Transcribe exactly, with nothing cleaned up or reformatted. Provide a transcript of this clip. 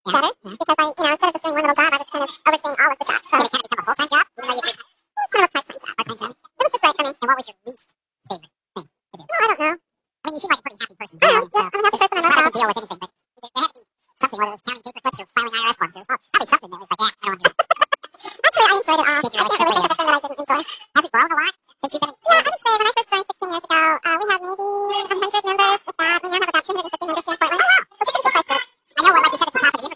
yeah. better yeah. because I, you know, instead of just doing one little job, I was kind of overseeing all of the jobs. So did it kind of become a full-time job, even though you did? It was kind of a part-time job. Part-time job. It was just right for me. And what was your least favorite thing to do? Oh, I don't know. I mean, you seem like a pretty happy person. I know. Yeah, so I'm a happy person. I know how to deal with anything, but there, there had to be something, whether it was counting paper clips or filing I R S forms. There was probably something that was like, yeah, I don't want to do that. Actually, I enjoyed it all. I can't really think of a thing that I didn't enjoy.